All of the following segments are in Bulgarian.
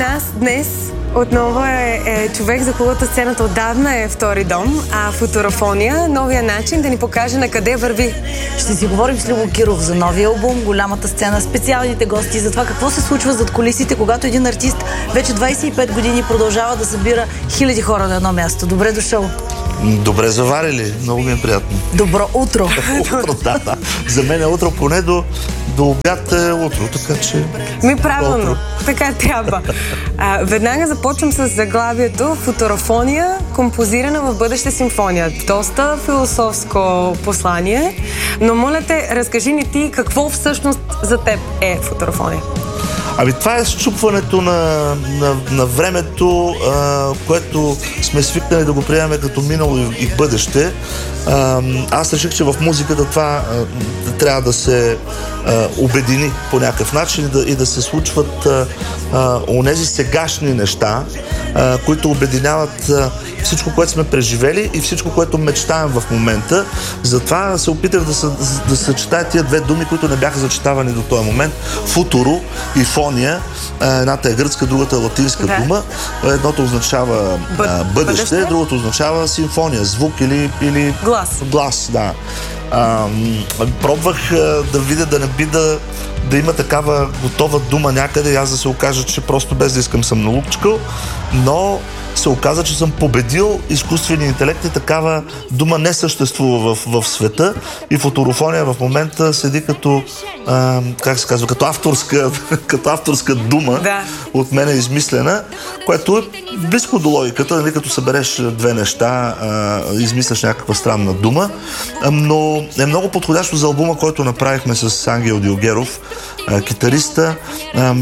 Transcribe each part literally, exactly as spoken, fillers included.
нас днес отново е, е човек, за когото сцената отдавна е втори дом, а Футурофония, новия начин да ни покаже на къде върви. Ще си говорим с Любо Киров за новия албум, голямата сцена, специалните гости, за това какво се случва зад кулисите, когато един артист вече двайсет и пет години продължава да събира хиляди хора на едно място. Добре дошъл! Добре заварили, много ми е приятно. Добро утро! Утро, да, да. За мен е утро, поне до, до обяд е утро, така че... Ми правилно, така трябва. А, веднага започвам с заглавието Футурофония, композирана в бъдеща симфония. Доста философско послание, но моля те, разкажи ни ти какво всъщност за теб е Футурофония. Ами това е счупването на, на, на времето, а, което сме свикнали да го приемаме като минало и, и бъдеще. А, аз реших, че в музиката това а, трябва да се а, обедини по някакъв начин и да, и да се случват а, а, онези сегашни неща, а, които обединяват а, всичко, което сме преживели и всичко, което мечтаем в момента. Затова се опитах да, да съчетая тия две думи, които не бяха зачетавани до този момент. Футуро и фония. Едната е гръцка, другата е латинска да. дума. Едното означава Бъ... а, бъдеще, бъдеще, другото означава симфония, звук или, или... глас. Глас, да. А, пробвах а, да видя да не би да, да има такава готова дума някъде и аз да се окажа, че просто без да искам съм налупчкал, но се оказа, че съм победил изкуствения интелект и такава дума не съществува в, в света и Футурофония в момента седи като а, как се казва, като авторска, като авторска дума да. от мен е измислена, което е близко до логиката, нали, като събереш две неща, а, измисляш някаква странна дума, а, но е много подходящо за албума, който направихме с Ангел Дилгеров, а, китариста. А,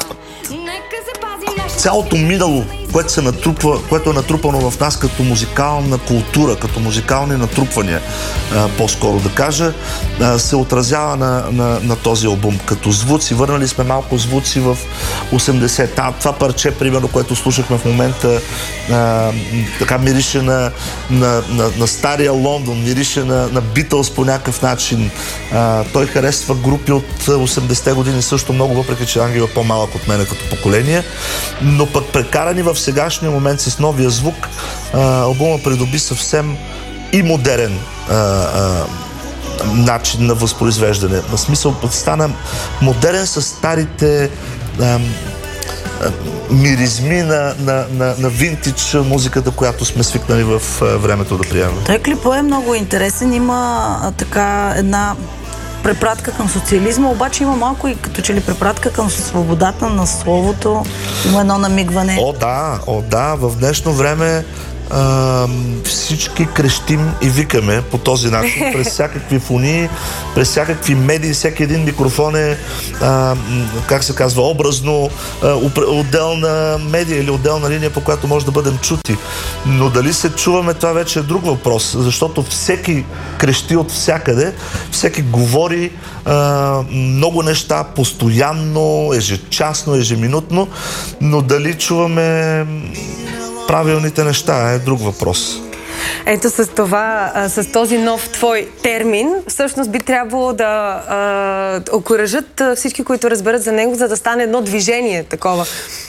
цялото минало, което се натрупва, което е натрупано в нас като музикална култура, като музикални натрупвания, а, по-скоро да кажа, а, се отразява на, на, на този албум. Като звуци, върнали сме малко звуци в осемдесет. А, това парче, примерно, което слушахме в момента, а, така мирише на, на, на, на стария Лондон, мирише на, на Beatles по някакъв начин. А, той харесва групи от осемдесетте години също много, въпреки че Ангел е по-малък от мене като поколение, но пък прекарани в сегашния момент с новия звук, а, албума придоби съвсем и модерен а, а, начин на възпроизвеждане. На смисъл, стана модерен с старите а, а, миризми на, на, на, на винтидж музиката, която сме свикнали в а, времето да приемаме. Той клипът е много интересен. Има а, така една препратка към социализма, обаче има малко и като че ли препратка към свободата на словото. Има едно намигване. О, да, о, да. В днешно време а, всички крещим и викаме по този начин, през всякакви фони, през всякакви медии, всеки един микрофон е, а, как се казва, образно а, отделна медия или отделна линия, по която може да бъдем чути. Но дали се чуваме, това вече е друг въпрос, защото всеки крещи от всякъде, всеки говори а, много неща постоянно, ежечасно, ежеминутно, но дали чуваме правилните неща е друг въпрос. Ето с това, с този нов твой термин, всъщност би трябвало да а, окуражат всички, които разберат за него, за да стане едно движение такова.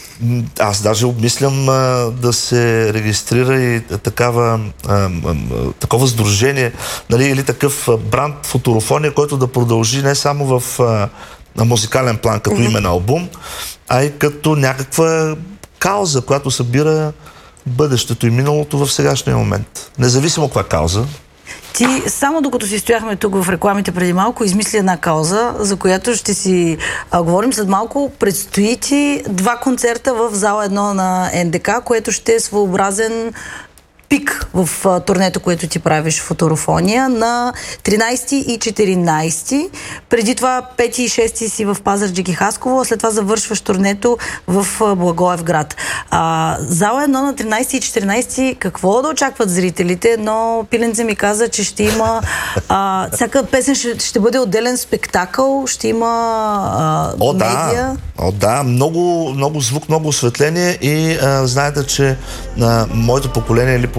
Аз даже обмислям а, да се регистрира и такава, а, а, такова сдружение, нали, или такъв бранд Футурофония, който да продължи не само в а, на музикален план, като име на албум, а и като някаква кауза, която събира бъдещето и миналото в сегашния момент. Независимо каква кауза. Ти, само докато си стояхме тук в рекламите преди малко, измисли една кауза, за която ще си а, говорим след малко. Предстои ти два концерта в зала едно на Ен Де Ка, което ще е своеобразен пик в а, турнето, което ти правиш Футурофония на тринайсети и четиринайсети. Преди това пети и шести си в Пазарджик и Хасково, а след това завършваш турнето в а, Благоевград. А, зала едно на тринайсети и четиринайсети, какво да очакват зрителите? Но Пиленце ми каза, че ще има а, всяка песен ще, ще бъде отделен спектакъл, ще има а, О, медия. Да. О, да, много, много звук, много осветление и а, знаете, че а, моето поколение или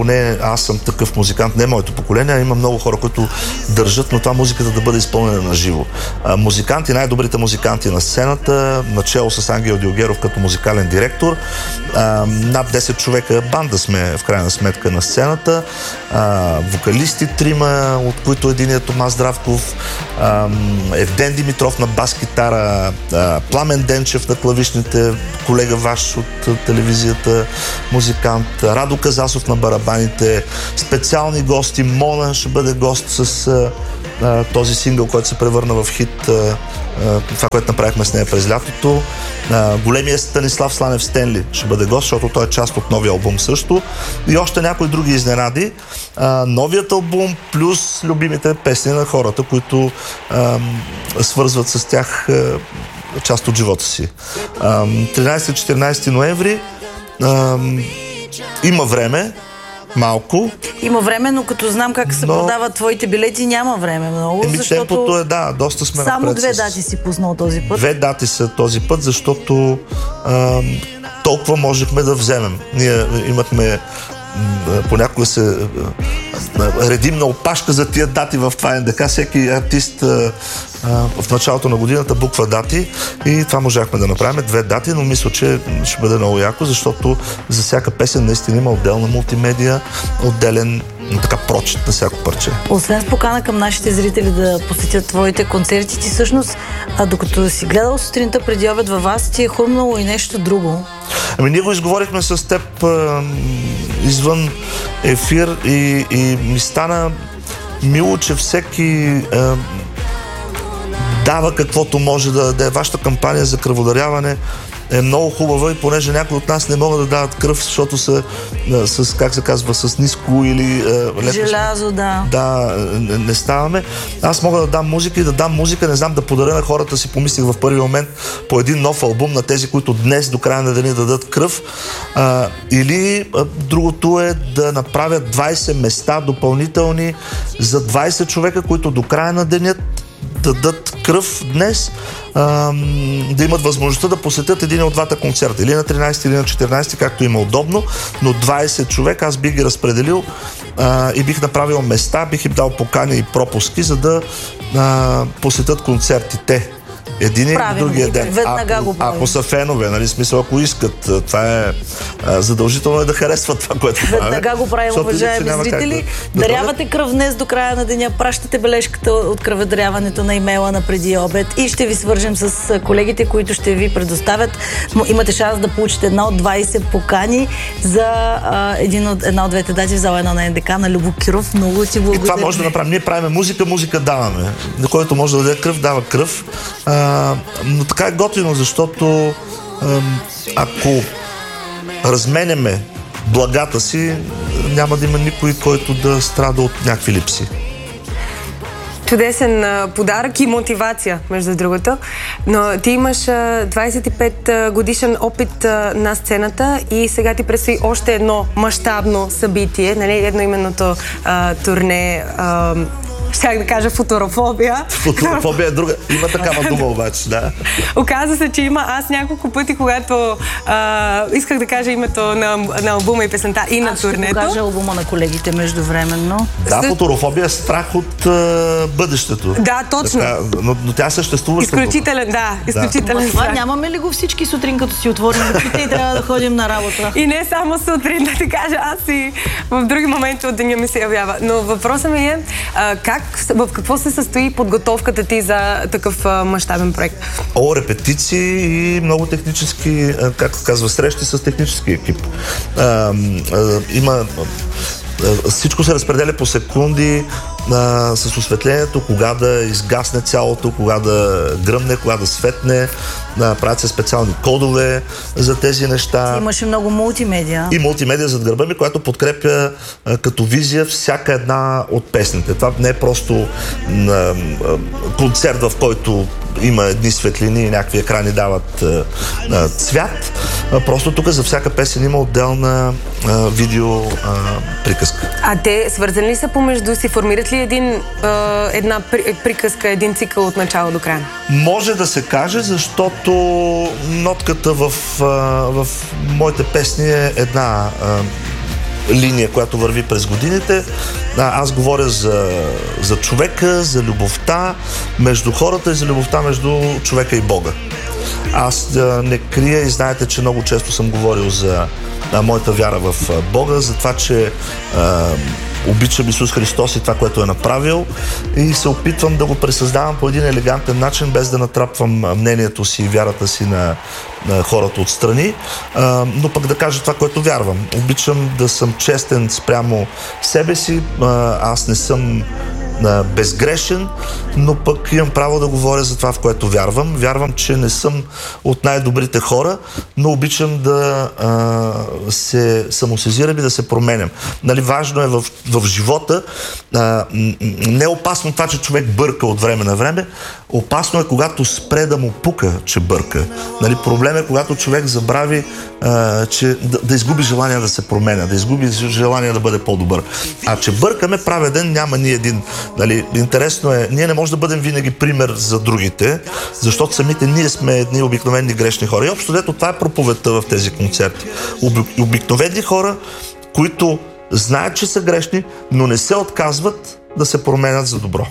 поне аз съм такъв музикант, не моето поколение, а има много хора, които държат, но това музиката да бъде изпълнена на живо. Музиканти, най-добрите музиканти на сцената, начало с Ангел Дилгеров като музикален директор, а, над десет човека банда сме в крайна сметка на сцената, а, вокалисти трима, от които един е Томас Здравков, а, Евден Димитров на бас-китара, а, Пламен Денчев на клавишните, колега ваш от телевизията, музикант, Радо Казасов на барабаните, специални гости, Мона ще бъде гост с а, а, този сингъл, който се превърна в хит, а, а, това, което направихме с нея през лятото. А, големия Станислав Сланев Стенли ще бъде гост, защото той е част от новия албум също. И още някои други изненади. А, новият албум плюс любимите песни на хората, които а, свързват с тях а, част от живота си. тринайсети-четиринайсети ноември а, има време, малко. Има време, но като знам как се но... продават твоите билети, няма време много, Еми, защото... темпото е, да, доста сме само напред. две с... дати си пуснал този път. Две дати са този път, защото а, толкова можехме да вземем. Ние имахме понякога се редим на опашка за тия дати в това ен де ка. Всеки артист а, а, в началото на годината буква дати и това можахме да направим. Две дати, но мисля, че ще бъде много яко, защото за всяка песен наистина има отделна мултимедия, отделен така прочит на всяко парче. Освен с покана към нашите зрители да посетят твоите концерти, ти всъщност, а докато си гледал сутринта преди обед във вас, ти е хрумнало и нещо друго. Ами ние го изговорихме с теб а, извън ефир и, и ми стана мило, че всеки а, дава каквото може да даде. Вашата кампания за кръводаряване е много хубава и понеже някои от нас не могат да дават кръв, защото са а, с, как се казва, с ниско или а, желязо, да. Да, не, не ставаме. Аз мога да дам музика и да дам музика, не знам, да подаря на хората, си помислих в първи момент по един нов албум на тези, които днес до края на деня дадат кръв. А, или а, другото е да направят двайсет места допълнителни за двайсет човека, които до края на деня дадат кръв днес, а, да имат възможността да посетят един от двата концерта. Или на тринайсети, или на четиринайсети, както има удобно, но двайсет човека аз бих ги разпределил а, и бих направил места, бих им дал покани и пропуски, за да а, посетят концертите. Един и другия ден. Ако, ако са фенове, нали, смисъл, ако искат, това е а, задължително е да харесват това, което правят. Веднага го правим, уважаеми зрители. Да дарявате кръв днес до края на деня, пращате бележката от кръводаряването на имейла на преди обед и ще ви свържем с колегите, които ще ви предоставят. Имате шанс да получите една от двайсет покани за а, един от, една от двете дати в зала едно на ен де ка на Любо Киров. Много си благодаря. И това може да направим. Ние правим музика, музика даваме. На който може да даде кръв, дава кръв. А, но така е готино, защото ако разменяме благата си, няма да има никой, който да страда от някакви липси. Чудесен а, подарък и мотивация, между другото. Но ти имаш а, двайсет и пет годишен опит а, на сцената и сега ти предстои още едно мащабно събитие, нали, едноименното а, турне. А, щях да кажа футурофобия. Футурофобия е друга. Има такава дума обаче, да. Оказва се, че има аз няколко пъти, когато а, исках да кажа името на, на албума и песента и на аз турнето. Аз ще покажа албума на колегите междувременно. Да, футурофобия е страх от а, бъдещето. Да, точно. Така, но, но тя съществува. Изключителен, да. Изключителен да. Това нямаме ли го всички сутрин, като си отворим очите и трябва да ходим на работа? И не само сутрин, да ти кажа, аз и в други моменти от деня ми се явява. Но въпросът ми е, а, как, в какво се състои подготовката ти за такъв а, мащабен проект? О, репетиции и много технически, както казва, срещи с технически екип. А, а, има... Всичко се разпределя по секунди а, с осветлението, кога да изгасне цялото, кога да гръмне, кога да светне. А, правят се специални кодове за тези неща. Имаше много мултимедия. И мултимедия зад гърба ми, която подкрепя а, като визия всяка една от песните. Това не е просто а, а, концерт, в който има едни светлини и някакви екрани дават а, а, цвят. А, просто тук за всяка песен има отделна а, видео а, приказка. А те свързани ли са помежду си? Формират ли един, а, една при, приказка, един цикъл от начало до края? Може да се каже, защото нотката в, а, в моите песни е една. А, линия, която върви през годините. А, аз говоря за, за човека, за любовта между хората и за любовта между човека и Бога. Аз а, не крия и знаете, че много често съм говорил за а, моята вяра в а, Бога, за това, че а, обичам Исус Христос и това, което е направил, и се опитвам да го пресъздавам по един елегантен начин, без да натрапвам мнението си и вярата си на, на хората отстрани, а, но пък да кажа това, което вярвам. Обичам да съм честен спрямо себе си, а, аз не съм безгрешен, но пък имам право да говоря за това, в което вярвам. Вярвам, че не съм от най-добрите хора, но обичам да а, се самосезирам и да се променям. Нали, важно е в, в живота, а, не е опасно това, че човек бърка от време на време, опасно е когато спре да му пука, че бърка. Нали, проблем е когато човек забрави, а, че да, да изгуби желание да се променя, да изгуби желание да бъде по-добър. А че бъркаме праведен, няма ни един. Нали, интересно е, ние не можем да бъдем винаги пример за другите, защото самите ние сме едни обикновени грешни хора. И общо дето това е проповедта в тези концерти. Обикновени хора, които знаят, че са грешни, но не се отказват да се променят за добро.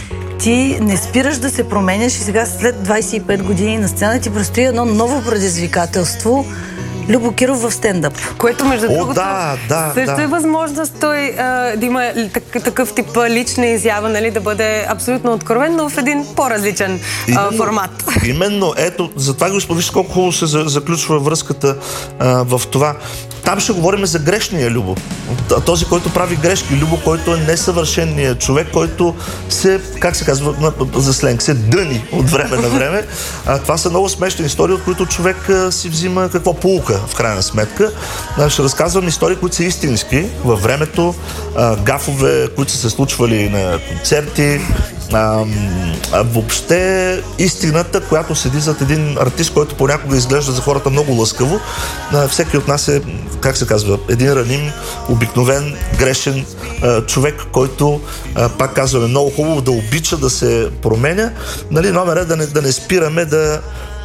Ти не спираш да се променяш и сега след двайсет и пет години на сцена ти предстои едно ново предизвикателство. Любо Киров в стендъп. Което, между О, другото, да, да, също да. е възможност той а, да има так, такъв тип лична изява, нали, да бъде абсолютно откровен, но в един по-различен а, формат. Именно, ето, затова го вижте колко хубаво се заключва връзката а, в това. Там ще говорим за грешния Любо. Този, който прави грешки. Любо, който е несъвършенният човек, който се, как се казва, за сленг, се дъни от време на време. А, това са много смешни истории, от които човек а, си взима какво полука, в крайна сметка. А, ще разказвам истории, които са истински във времето, а, гафове, които са се случвали на концерти. А, а, въобще истината, която седи зад един артист, който понякога изглежда за хората много лъскаво. А, всеки от нас е, как се казва, един раним, обикновен, грешен а, човек, който, а, пак казваме, много хубаво да обича да се променя. Нали, номер е да не, да не спираме да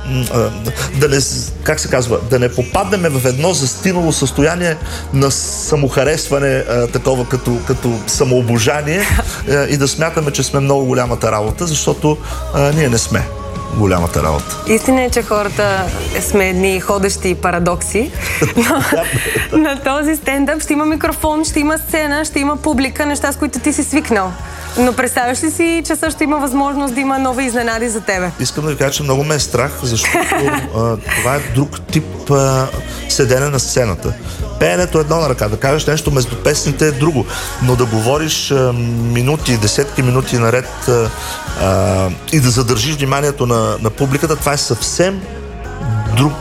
да не, как се казва, да не попаднем в едно застинало състояние на самохаресване, а, такова като, като самообожание, а, и да смятаме, че сме много голямата работа, защото а, ние не сме голямата работа. Истина е, че хората сме едни ходещи парадокси, но на този стендъп ще има микрофон, ще има сцена, ще има публика, неща, с които ти си свикнал. Но представяш ли си, че също има възможност да има нови изненади за тебе? Искам да ви кажа, че много ме е страх, защото а, това е друг тип а, седене на сцената. Пеенето е едно на ръка, да кажеш нещо между песните е друго, но да говориш а, минути, десетки минути наред а, а, и да задържиш вниманието на, на публиката, това е съвсем друг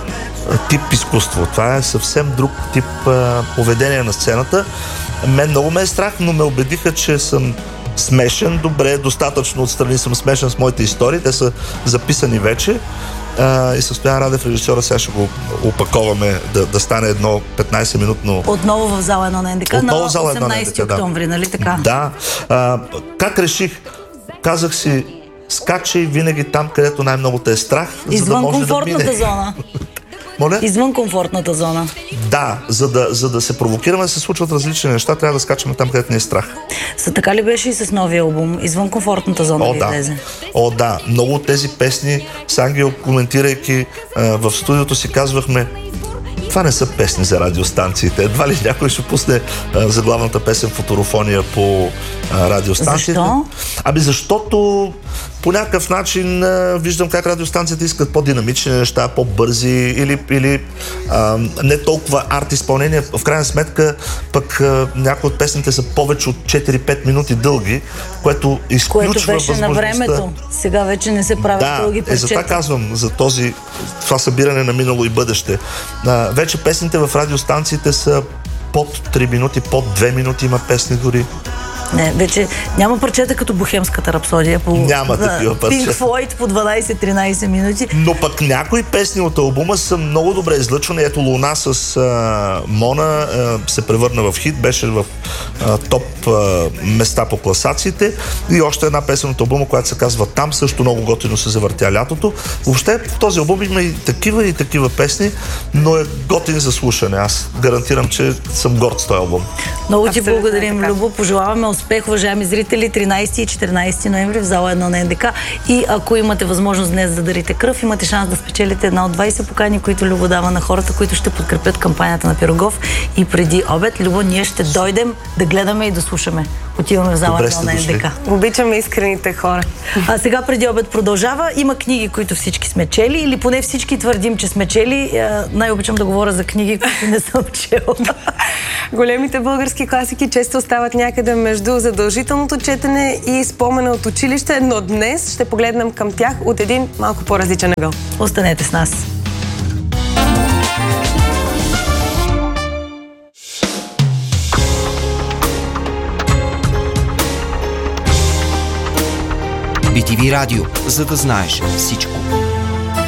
тип изкуство. Това е съвсем друг тип а, поведение на сцената. Мен много ме е страх, но ме убедиха, че съм смешен. Добре, достатъчно отстрани съм смешен с моите истории. Те са записани вече. А, и със Стоян Радев, режисьора, сега ще го опаковаме да, да стане едно петнайсет-минутно... Отново в зала едно на ен де ка Отново на в зала едно на ен де ка, осемнайсети октомври, да. нали така? Да. А, как реших? Казах си, скачай винаги там, където най-много те е страх, Извън за да може комфортната да мине. зона. Моля? Извън комфортната зона. Да, за да, за да се провокираме, да се случват различни неща, трябва да скачаме там, където ни е страх. Са така ли беше и с новия албум? Извън комфортната зона О, ли да. излезе? О, да. Много от тези песни, с Ангел, коментирайки а, в студиото си, казвахме, това не са песни за радиостанциите. Едва ли някой ще пусне а, заглавната песен Футурофония по а, радиостанциите. Защо? Аби защото по някакъв начин а, виждам как радиостанциите искат по-динамични неща, по-бързи или, или а, не толкова арт изпълнение. В крайна сметка пък а, някои от песните са повече от четири-пет минути дълги, което изключва Което беше възможността... на времето. Сега вече не се правят Да, дълги е, през за това казвам, за този, това събиране на минало и бъдеще. А, вече песните в радиостанциите са под три минути, под две минути има песни дори. Не, вече няма парчета като Бохемската рапсодия по Няма такива парчета. Pink Floyd по дванайсет-тринайсет минути. Но пък някои песни от албума са много добре излъчвани. Ето Луна с а, Мона а, се превърна в хит, беше в а, топ а, места по класациите. И още една песен от албума, която се казва Там, също много готино се завъртя лятото. Въобще в този албум има и такива и такива песни, но е готин за слушане. Аз гарантирам, че съм горд с този албум. Много ти Абсолютно благодарим, така. Любо. Пожелаваме успех, уважаеми зрители, тринайсети и четиринайсети ноември в зала едно на НДК. И ако имате възможност днес да дарите кръв, имате шанс да спечелите една от двайсет покани, които Любо дава на хората, които ще подкрепят кампанията на Пирогов. И преди обед, Любо, ние ще дойдем да гледаме и да слушаме. Отиваме в зала Добре едно сте на дошли. НДК. Обичаме искрените хора. А сега преди обед продължава. Има книги, които всички сме чели, или поне всички твърдим, че сме чели. Най-обичам да говоря за книги, които не съм чела. Големите български класики често остават някъде между задължителното четене и спомена от училище, но днес ще погледнем към тях от един малко по-различен ъгъл. Останете с нас. би ти ви Радио, за да знаеш всичко.